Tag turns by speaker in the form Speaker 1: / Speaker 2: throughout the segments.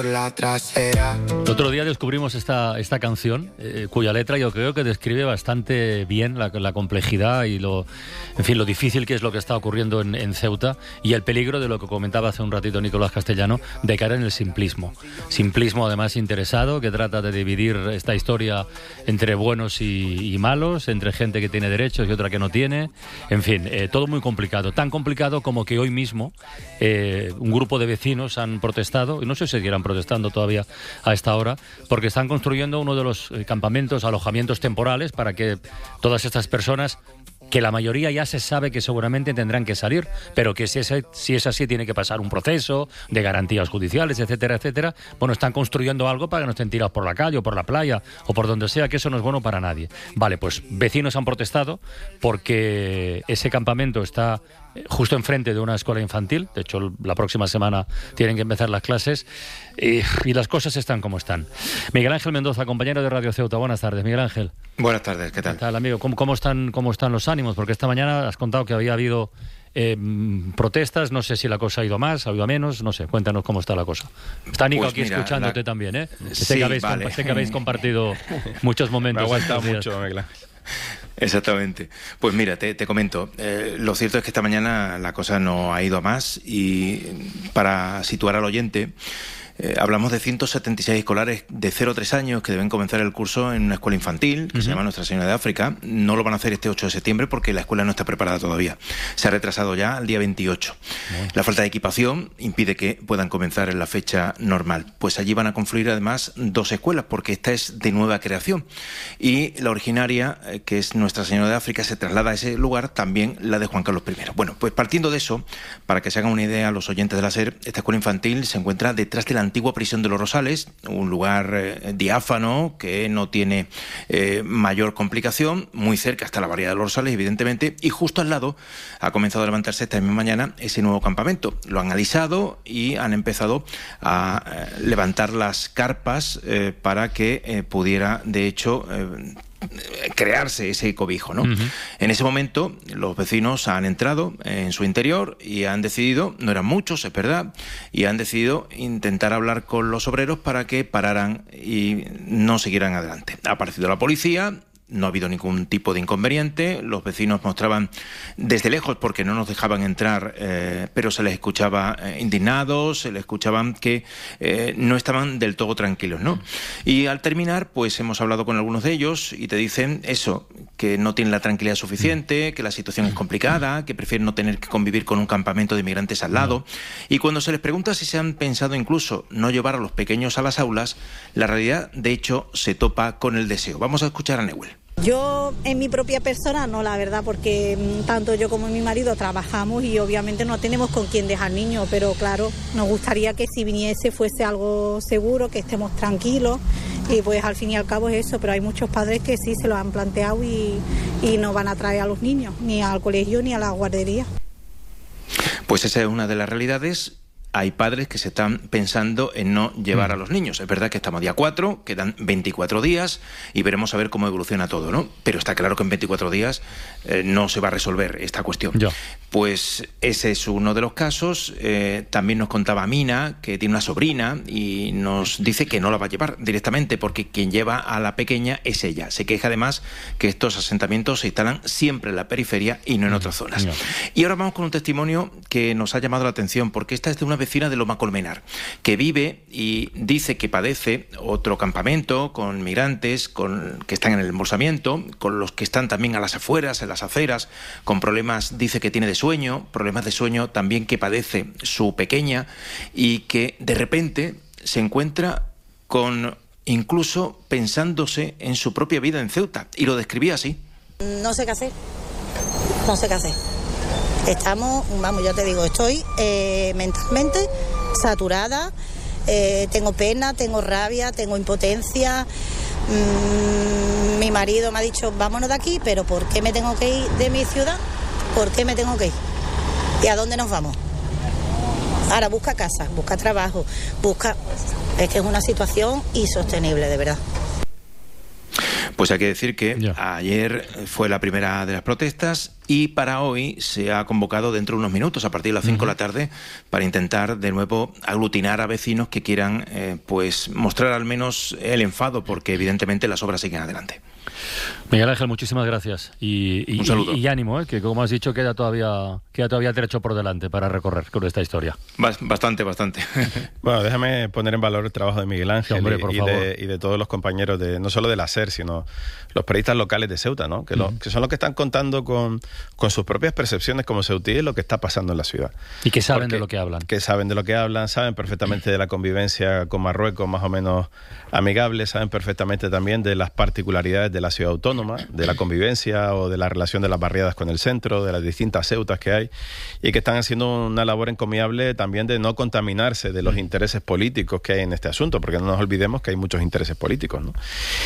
Speaker 1: La trasera.
Speaker 2: El otro día descubrimos esta canción, cuya letra yo creo que describe bastante bien la complejidad y lo difícil que es lo que está ocurriendo en Ceuta, y el peligro de lo que comentaba hace un ratito Nicolás Castellano, de caer en el simplismo. Simplismo además interesado, que trata de dividir esta historia entre buenos y malos, entre gente que tiene derechos y otra que no tiene. En fin, todo muy complicado. Tan complicado como que hoy mismo un grupo de vecinos han protestado, y no sé si seguirán protestando todavía a esta hora, porque están construyendo uno de los campamentos, alojamientos temporales para que todas estas personas, que la mayoría ya se sabe que seguramente tendrán que salir, pero que si es así tiene que pasar un proceso de garantías judiciales, etcétera, etcétera. Bueno, están construyendo algo para que no estén tirados por la calle o por la playa o por donde sea, que eso no es bueno para nadie. Vale, pues vecinos han protestado porque ese campamento está justo enfrente de una escuela infantil. De hecho, la próxima semana tienen que empezar las clases y las cosas están como están. Miguel Ángel Mendoza, compañero de Radio Ceuta. Buenas tardes, Miguel Ángel.
Speaker 3: Buenas tardes, ¿qué tal?
Speaker 2: ¿Qué tal, amigo? ¿Cómo están los ánimos? Porque esta mañana has contado que había habido protestas. No sé si la cosa ha ido a más, ha ido a menos, no sé. Cuéntanos cómo está la cosa. Está Nico pues aquí escuchándote también, ¿eh? Sé que habéis compartido muchos momentos.
Speaker 3: Me ha aguantado mucho, Miguel Ángel. Exactamente. Pues mira, te comento. Lo cierto es que esta mañana la cosa no ha ido a más, y para situar al oyente, hablamos de 176 escolares de 0 a 3 años que deben comenzar el curso en una escuela infantil que se llama Nuestra Señora de África. No lo van a hacer este 8 de septiembre porque la escuela no está preparada todavía. Se ha retrasado ya al día 28. La falta de equipación impide que puedan comenzar en la fecha normal. Pues allí van a confluir además 2 escuelas, porque esta es de nueva creación. Y la originaria, que es Nuestra Señora de África, se traslada a ese lugar, también la de Juan Carlos I. Bueno, pues partiendo de eso, para que se hagan una idea a los oyentes de la SER, esta escuela infantil se encuentra detrás de la antigua prisión de los Rosales, un lugar diáfano que no tiene mayor complicación, muy cerca está la barriada de los Rosales, evidentemente, y justo al lado ha comenzado a levantarse esta misma mañana ese nuevo campamento. Lo han alisado y han empezado a levantar las carpas para que pudiera, de hecho, crearse ese cobijo, ¿no? En ese momento los vecinos han entrado en su interior y han decidido, no eran muchos, es verdad, y han decidido intentar hablar con los obreros para que pararan y no siguieran adelante. Ha aparecido la policía. No ha habido ningún tipo de inconveniente. Los vecinos mostraban desde lejos, porque no nos dejaban entrar, pero se les escuchaba indignados, se les escuchaban que no estaban del todo tranquilos, ¿no? Y al terminar, pues hemos hablado con algunos de ellos y te dicen eso, que no tienen la tranquilidad suficiente, que la situación es complicada, que prefieren no tener que convivir con un campamento de inmigrantes al lado. Y cuando se les pregunta si se han pensado incluso no llevar a los pequeños a las aulas, la realidad, de hecho, se topa con el deseo. Vamos a escuchar a Neuel.
Speaker 4: Yo en mi propia persona no, la verdad, porque tanto yo como mi marido trabajamos y obviamente no tenemos con quién dejar niños, pero claro, nos gustaría que si viniese fuese algo seguro, que estemos tranquilos, y pues al fin y al cabo es eso, pero hay muchos padres que sí se lo han planteado y no van a traer a los niños, ni al colegio ni a la guardería.
Speaker 3: Pues esa es una de las realidades. Hay padres que se están pensando en no llevar a los niños. Es verdad que estamos a día 4, quedan 24 días y veremos a ver cómo evoluciona todo, ¿no? Pero está claro que en 24 días no se va a resolver esta cuestión. Ya. Pues ese es uno de los casos. También nos contaba Mina, que tiene una sobrina, y nos dice que no la va a llevar directamente porque quien lleva a la pequeña es ella. Se queja además que estos asentamientos se instalan siempre en la periferia y no en otras zonas. Ya. Y ahora vamos con un testimonio que nos ha llamado la atención, porque esta es de una vecina de Loma Colmenar, que vive y dice que padece otro campamento con migrantes que están en el embolsamiento, con los que están también a las afueras, en las aceras, con problemas, dice que tiene de sueño, problemas de sueño también que padece su pequeña, y que de repente se encuentra con, incluso pensándose en su propia vida en Ceuta, y lo describía así.
Speaker 4: No sé qué hacer, no sé qué hacer. Estamos, vamos, ya te digo, estoy mentalmente saturada, tengo pena, tengo rabia, tengo impotencia. Mi marido me ha dicho, vámonos de aquí, pero ¿por qué me tengo que ir de mi ciudad? ¿Por qué me tengo que ir? ¿Y a dónde nos vamos? Ahora busca casa, busca trabajo, es que es una situación insostenible, de verdad.
Speaker 3: Pues hay que decir que ayer fue la primera de las protestas y para hoy se ha convocado dentro de unos minutos, a partir de las 5 de la tarde, para intentar de nuevo aglutinar a vecinos que quieran pues mostrar al menos el enfado, porque evidentemente las obras siguen adelante.
Speaker 2: Miguel Ángel, muchísimas gracias y
Speaker 3: un saludo.
Speaker 2: Y ánimo, que como has dicho queda todavía trecho por delante para recorrer con esta historia.
Speaker 3: Bastante.
Speaker 1: Bueno, déjame poner en valor el trabajo de Miguel Ángel,
Speaker 2: hombre,
Speaker 1: y de todos los compañeros, no solo de la SER, sino los periodistas locales de Ceuta, ¿no? Que son los que están contando con sus propias percepciones como ceutíes lo que está pasando en la ciudad.
Speaker 2: Y que saben de lo que hablan.
Speaker 1: Que saben de lo que hablan, saben perfectamente de la convivencia con Marruecos, más o menos amigable, saben perfectamente también de las particularidades de la ciudad autónoma, de la convivencia o de la relación de las barriadas con el centro, de las distintas ceutas que hay, y que están haciendo una labor encomiable también de no contaminarse de los intereses políticos que hay en este asunto, porque no nos olvidemos que hay muchos intereses políticos, ¿no?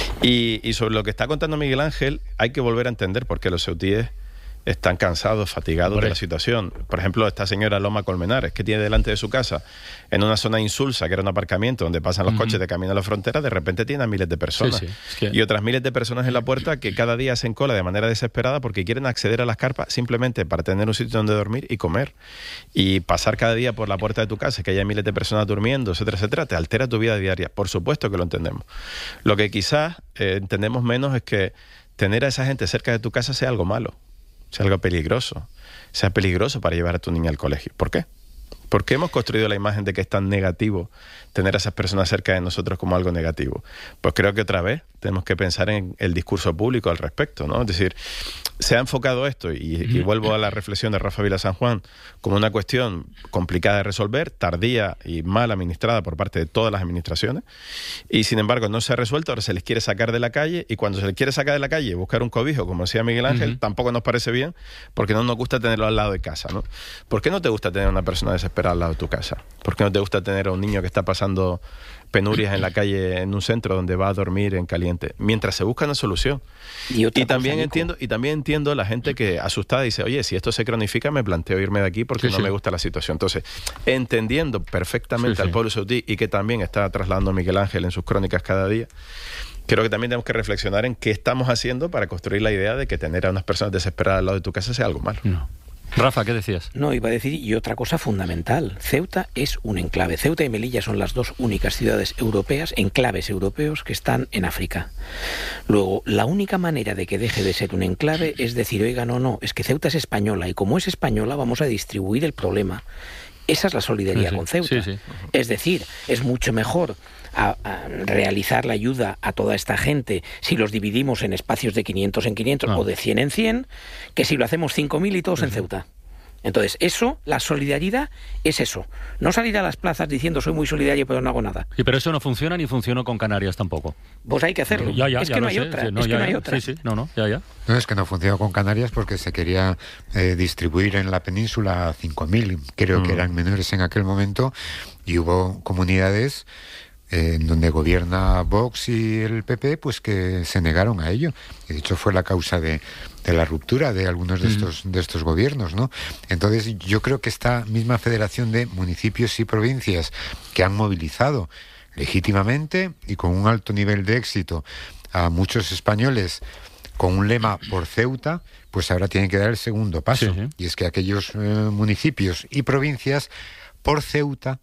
Speaker 1: Y sobre lo que está contando Miguel Ángel, hay que volver a entender por qué los ceutíes están cansados, fatigados de la situación. Por ejemplo, esta señora Loma Colmenares, que tiene delante de su casa, en una zona insulsa, que era un aparcamiento donde pasan los coches de camino a la frontera, de repente tiene a miles de personas. Y otras miles de personas en la puerta que cada día hacen cola de manera desesperada porque quieren acceder a las carpas simplemente para tener un sitio donde dormir y comer. Y pasar cada día por la puerta de tu casa, que haya miles de personas durmiendo, etcétera, etcétera, te altera tu vida diaria. Por supuesto que lo entendemos. Lo que quizás entendemos menos es que tener a esa gente cerca de tu casa sea algo malo, sea algo peligroso, sea peligroso para llevar a tu niña al colegio. ¿Por qué? ¿Por qué hemos construido la imagen de que es tan negativo tener a esas personas cerca de nosotros como algo negativo? Pues creo que otra vez tenemos que pensar en el discurso público al respecto, ¿no? Es decir, se ha enfocado esto, y vuelvo a la reflexión de Rafa Vila San Juan, como una cuestión complicada de resolver, tardía y mal administrada por parte de todas las administraciones, y sin embargo no se ha resuelto. Ahora se les quiere sacar de la calle, y cuando se les quiere sacar de la calle y buscar un cobijo, como decía Miguel Ángel, tampoco nos parece bien, porque no nos gusta tenerlo al lado de casa, ¿no? ¿Por qué no te gusta tener a una persona desesperada al lado de tu casa? ¿Por qué no te gusta tener a un niño que está pasando penurias en la calle, en un centro donde va a dormir en caliente, mientras se busca una solución? Y también entiendo la gente que asustada dice, oye, si esto se cronifica, me planteo irme de aquí porque no me gusta la situación. Entonces, entendiendo perfectamente al pueblo saudí, y que también está trasladando Miguel Ángel en sus crónicas cada día, creo que también tenemos que reflexionar en qué estamos haciendo para construir la idea de que tener a unas personas desesperadas al lado de tu casa sea algo malo.
Speaker 2: No. Rafa, ¿qué decías?
Speaker 5: No, iba a decir, y otra cosa fundamental, Ceuta es un enclave. Ceuta y Melilla son las dos únicas ciudades europeas, enclaves europeos, que están en África. Luego, la única manera de que deje de ser un enclave es decir, oiga, no, es que Ceuta es española, y como es española vamos a distribuir el problema. Esa es la solidaridad con Ceuta. Es decir, es mucho mejor a realizar la ayuda a toda esta gente si los dividimos en espacios de 500 en 500 o de 100 en 100, que si lo hacemos 5.000 y todos en Ceuta. Entonces, eso, la solidaridad es eso. No salir a las plazas diciendo soy muy solidario pero no hago nada.
Speaker 2: Sí, pero eso no funciona ni funcionó con Canarias tampoco.
Speaker 5: Pues hay que hacerlo. Es que no hay otra. No hay otra.
Speaker 6: No, es que no funcionó con Canarias porque se quería distribuir en la península a 5.000, creo que eran menores en aquel momento, y hubo comunidades donde gobierna Vox y el PP, pues que se negaron a ello. Y de hecho fue la causa de la ruptura de algunos de estos gobiernos, ¿no? Entonces yo creo que esta misma federación de municipios y provincias que han movilizado legítimamente y con un alto nivel de éxito a muchos españoles con un lema por Ceuta, pues ahora tienen que dar el segundo paso. Y es que aquellos municipios y provincias por Ceuta,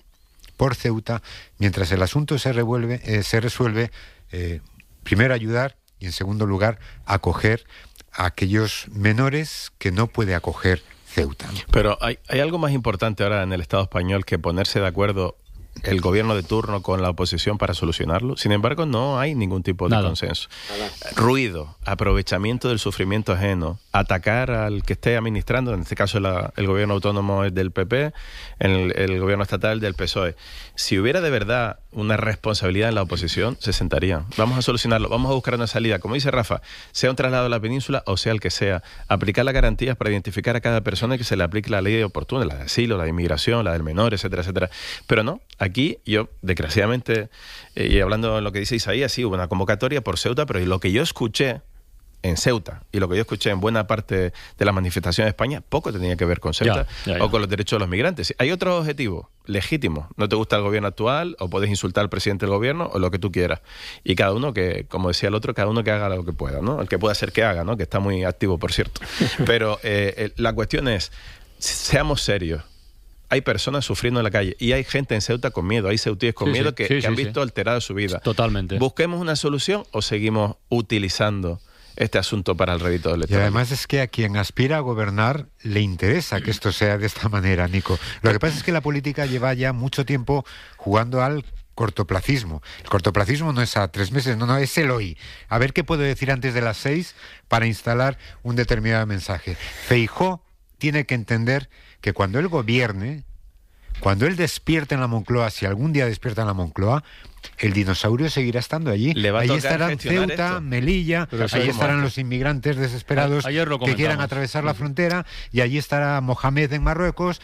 Speaker 6: mientras el asunto se resuelve, primero ayudar y en segundo lugar acoger a aquellos menores que no puede acoger Ceuta.
Speaker 1: Pero hay algo más importante ahora en el Estado español que ponerse de acuerdo el gobierno de turno con la oposición para solucionarlo. Sin embargo, no hay ningún tipo de consenso. Ruido, aprovechamiento del sufrimiento ajeno, atacar al que esté administrando, en este caso el gobierno autónomo es del PP, el gobierno estatal del PSOE. Si hubiera de verdad una responsabilidad en la oposición, se sentarían. Vamos a solucionarlo, vamos a buscar una salida. Como dice Rafa, sea un traslado a la península o sea el que sea, aplicar las garantías para identificar a cada persona y que se le aplique la ley oportuna, la de asilo, la de inmigración, la del menor, etcétera, etcétera. Pero no, aquí yo, desgraciadamente, y hablando de lo que dice Isaías, sí hubo una convocatoria por Ceuta, pero lo que yo escuché en Ceuta, y lo que yo escuché en buena parte de las manifestaciones de España, poco tenía que ver con Ceuta o con los derechos de los migrantes. Hay otros objetivos legítimos. No te gusta el gobierno actual, o puedes insultar al presidente del gobierno, o lo que tú quieras. Y cada uno que, como decía el otro, cada uno que haga lo que pueda, ¿no? El que pueda hacer que haga, ¿no? Que está muy activo, por cierto. Pero la cuestión es, seamos serios. Hay personas sufriendo en la calle y hay gente en Ceuta con miedo, hay ceutíes con miedo que han visto alterada su vida.
Speaker 2: Totalmente.
Speaker 1: ¿Busquemos una solución o seguimos utilizando este asunto para el rédito electoral?
Speaker 6: Y además es que a quien aspira a gobernar le interesa que esto sea de esta manera, Nico. Lo que pasa es que la política lleva ya mucho tiempo jugando al cortoplacismo. El cortoplacismo no es a 3 meses, no, es el hoy. A ver qué puedo decir antes de las 6 para instalar un determinado mensaje. Feijóo tiene que entender que cuando él gobierne, cuando él despierte en la Moncloa, si algún día despierta en la Moncloa, el dinosaurio seguirá estando allí. Allí estarán Ceuta,
Speaker 1: esto.
Speaker 6: Melilla, allí estarán los inmigrantes desesperados que quieran atravesar la frontera, y allí estará Mohamed en Marruecos,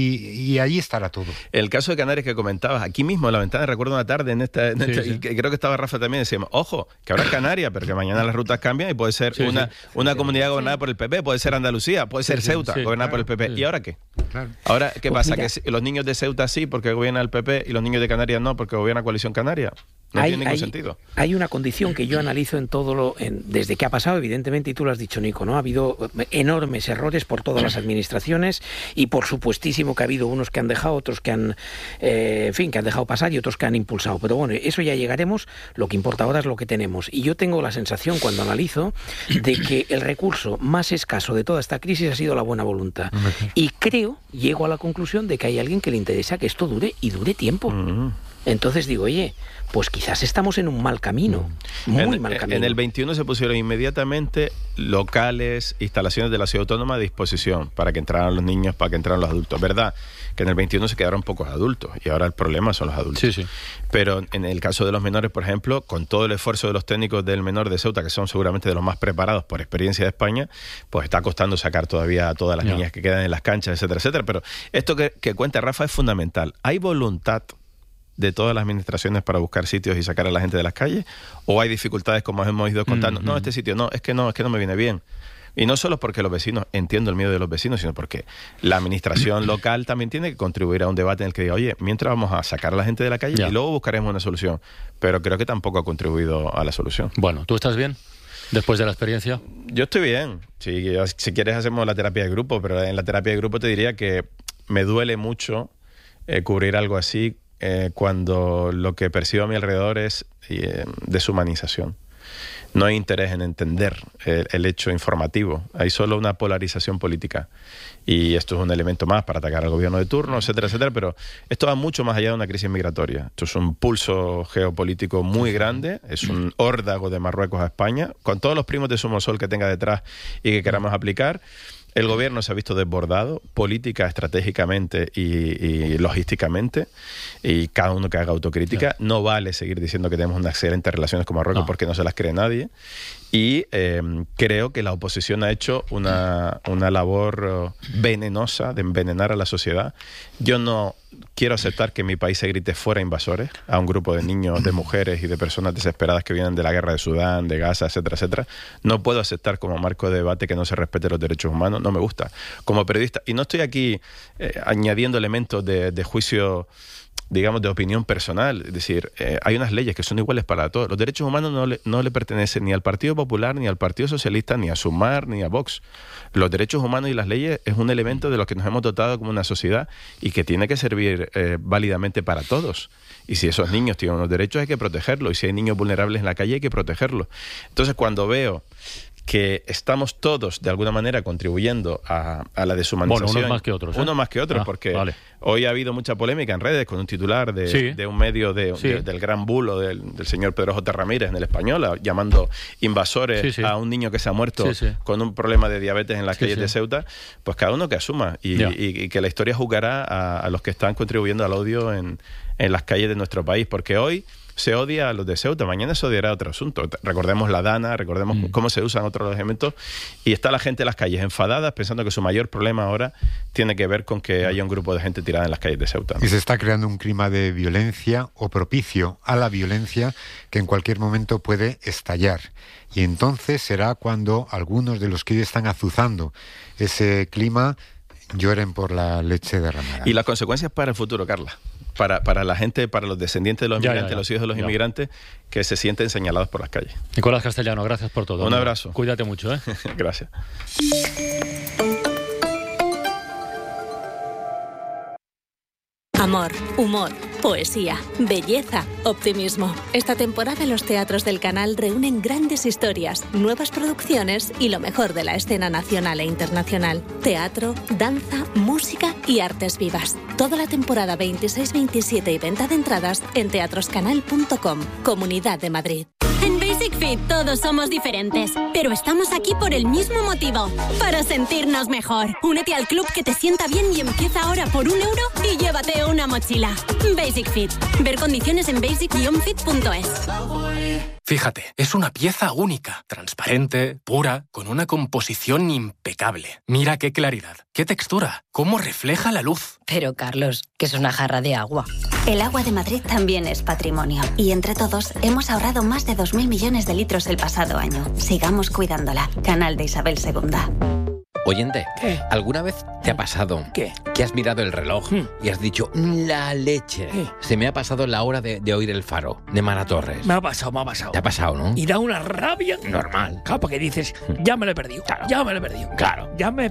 Speaker 6: y allí estará todo.
Speaker 1: El caso de Canarias que comentabas, aquí mismo en la ventana, recuerdo una tarde y creo que estaba Rafa también, decíamos, ojo, que ahora es Canarias, pero que mañana las rutas cambian y puede ser una comunidad gobernada por el PP, puede ser Andalucía, puede ser Ceuta, gobernada por el PP. ¿Y ahora qué?
Speaker 6: Claro.
Speaker 1: Ahora, ¿qué
Speaker 5: Pues
Speaker 1: pasa?
Speaker 5: mira,
Speaker 1: Que los niños de Ceuta sí, porque gobierna el PP, y los niños de Canarias no, porque gobierna Coalición Canaria. No tiene ningún sentido.
Speaker 5: Hay una condición que yo analizo en todo desde que ha pasado, evidentemente, y tú lo has dicho, Nico, ¿no? Ha habido enormes errores por todas las administraciones, y por supuestísimo que ha habido unos que han dejado, otros que han, que han dejado pasar, y otros que han impulsado. Pero bueno, eso ya llegaremos. Lo que importa ahora es lo que tenemos. Y yo tengo la sensación, cuando analizo, de que el recurso más escaso de toda esta crisis ha sido la buena voluntad. Y llego a la conclusión de que hay alguien que le interesa que esto dure, y dure tiempo. Entonces digo, oye, pues quizás estamos en un mal camino, muy mal camino.
Speaker 1: En el 21 se pusieron inmediatamente locales, instalaciones de la ciudad autónoma a disposición para que entraran los niños, para que entraran los adultos. ¿Verdad? Que en el 21 se quedaron pocos adultos, y ahora el problema son los adultos. Sí. Pero en el caso de los menores, por ejemplo, con todo el esfuerzo de los técnicos del menor de Ceuta, que son seguramente de los más preparados por experiencia de España, pues está costando sacar todavía a todas las niñas que quedan en las canchas, etcétera, etcétera. Pero esto que cuenta Rafa es fundamental. ¿Hay voluntad de todas las administraciones para buscar sitios y sacar a la gente de las calles? ¿O hay dificultades, como hemos ido contando? No, este sitio no, es que no me viene bien. Y no solo porque los vecinos, entiendo el miedo de los vecinos, sino porque la administración local también tiene que contribuir a un debate en el que diga, oye, mientras vamos a sacar a la gente de la calle y luego buscaremos una solución. Pero creo que tampoco ha contribuido a la solución.
Speaker 2: Bueno, ¿tú estás bien después de la experiencia?
Speaker 1: Yo estoy bien. Si quieres hacemos la terapia de grupo, pero en la terapia de grupo te diría que me duele mucho cubrir algo así cuando lo que percibo a mi alrededor es deshumanización. No hay interés en entender el hecho informativo. Hay solo una polarización política. Y esto es un elemento más para atacar al gobierno de turno, etcétera, etcétera. Pero esto va mucho más allá de una crisis migratoria. Esto es un pulso geopolítico muy grande. Es un órdago de Marruecos a España, con todos los primos de Somosol que tenga detrás y que queramos aplicar. El gobierno se ha visto desbordado política, estratégicamente y logísticamente, y cada uno que haga autocrítica. No vale seguir diciendo que tenemos unas excelentes relaciones con Marruecos porque no se las cree nadie. Y creo que la oposición ha hecho una labor venenosa de envenenar a la sociedad. Yo no quiero aceptar que en mi país se grite fuera invasores a un grupo de niños, de mujeres y de personas desesperadas que vienen de la guerra de Sudán, de Gaza, etcétera, etcétera. No puedo aceptar como marco de debate que no se respete los derechos humanos. No me gusta. Como periodista, y no estoy aquí añadiendo elementos de juicio, digamos, de opinión personal. Es decir, hay unas leyes que son iguales para todos. Los derechos humanos no le pertenecen ni al Partido Popular, ni al Partido Socialista, ni a Sumar, ni a Vox. Los derechos humanos y las leyes es un elemento de los que nos hemos dotado como una sociedad y que tiene que servir válidamente para todos. Y si esos niños tienen unos derechos, hay que protegerlos. Y si hay niños vulnerables en la calle, hay que protegerlos. Entonces, cuando veo que estamos todos, de alguna manera, contribuyendo a la deshumanización.
Speaker 2: Bueno, unos más que otros.
Speaker 1: Unos más que otros, porque hoy ha habido mucha polémica en redes con un titular de un medio del gran bulo del señor Pedro J. Ramírez en El Español, llamando invasores a un niño que se ha muerto con un problema de diabetes en las calles de Ceuta. Pues cada uno que asuma y que la historia juzgará a los que están contribuyendo al odio en en las calles de nuestro país, porque hoy se odia a los de Ceuta, mañana se odiará otro asunto. Recordemos la Dana, recordemos cómo se usan otros elementos, y está la gente en las calles enfadadas pensando que su mayor problema ahora tiene que ver con que haya un grupo de gente tirada en las calles de Ceuta, ¿no?
Speaker 6: Y se está creando un clima de violencia o propicio a la violencia que en cualquier momento puede estallar. Y entonces será cuando algunos de los que hoy están azuzando ese clima lloren por la leche derramada.
Speaker 1: Y las consecuencias para el futuro, Carla. Para la gente, para los descendientes de los inmigrantes, los hijos de los inmigrantes, que se sienten señalados por las calles.
Speaker 2: Nicolás Castellano, gracias por todo.
Speaker 1: Un abrazo.
Speaker 2: Cuídate mucho, ¿eh?
Speaker 1: Gracias.
Speaker 7: Amor, humor, poesía, belleza, optimismo. Esta temporada los teatros del canal reúnen grandes historias, nuevas producciones y lo mejor de la escena nacional e internacional. Teatro, danza, música y artes vivas. Toda la temporada 26, 27 y venta de entradas en teatroscanal.com, Comunidad de Madrid.
Speaker 8: En Basic Fit todos somos diferentes, pero estamos aquí por el mismo motivo, para sentirnos mejor. Únete al club que te sienta bien y empieza ahora por €1 y llévate una mochila. Basic Fit. Ver condiciones en basic-fit.es.
Speaker 9: Fíjate, es una pieza única, transparente, pura, con una composición impecable. Mira qué claridad, qué textura, cómo refleja la luz.
Speaker 10: Pero, Carlos, que es una jarra de agua.
Speaker 11: El agua de Madrid también es patrimonio. Y entre todos hemos ahorrado más de 2.000 millones de litros el pasado año. Sigamos cuidándola. Canal de Isabel II.
Speaker 12: Oyente,
Speaker 13: ¿qué?
Speaker 12: ¿Alguna vez te ha pasado
Speaker 13: ¿qué?
Speaker 12: que has mirado el reloj y has dicho, la leche? Se me ha pasado la hora de oír el faro, de Mara Torres.
Speaker 13: Me ha pasado.
Speaker 12: Te ha pasado, ¿no?
Speaker 13: Y da una rabia.
Speaker 12: Normal.
Speaker 13: Claro, porque dices, ya me lo he perdido.
Speaker 12: Claro.
Speaker 13: Ya me lo he perdido.
Speaker 12: Claro.
Speaker 13: Ya me